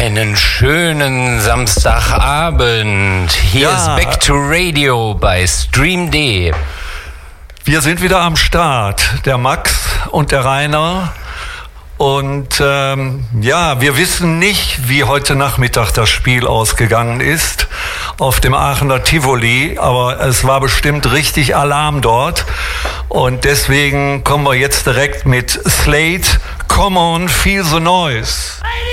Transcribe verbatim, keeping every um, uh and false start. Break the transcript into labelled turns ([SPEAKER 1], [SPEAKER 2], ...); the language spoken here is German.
[SPEAKER 1] Einen schönen Samstagabend. Hier
[SPEAKER 2] Ja.
[SPEAKER 1] ist Back to Radio bei Stream D.
[SPEAKER 2] Wir sind wieder am Start, der Max und der Rainer. Und ähm, ja, wir wissen nicht, wie heute Nachmittag das Spiel ausgegangen ist auf dem Aachener Tivoli, aber es war bestimmt richtig Alarm dort. Und deswegen kommen wir jetzt direkt mit Slate, Come on, Feel the Noise.